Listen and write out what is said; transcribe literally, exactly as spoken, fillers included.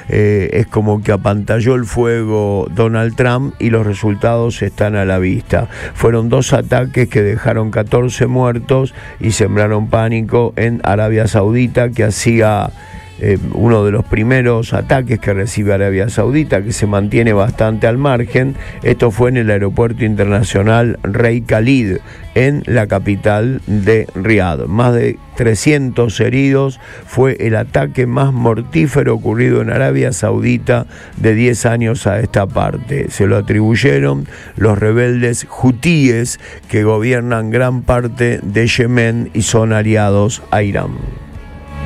eh, es como que apantalló el fuego Donald Trump y los resultados están a la vista. Fueron dos ataques que dejaron catorce muertos y sembraron pánico en Arabia Saudita, que hacía Eh, uno de los primeros ataques que recibe Arabia Saudita, que se mantiene bastante al margen. Esto fue en el aeropuerto internacional Rey Khalid, en la capital de Riad. Más de trescientos heridos. Fue el ataque más mortífero ocurrido en Arabia Saudita de diez años a esta parte. Se lo atribuyeron los rebeldes hutíes que gobiernan gran parte de Yemen y son aliados a Irán.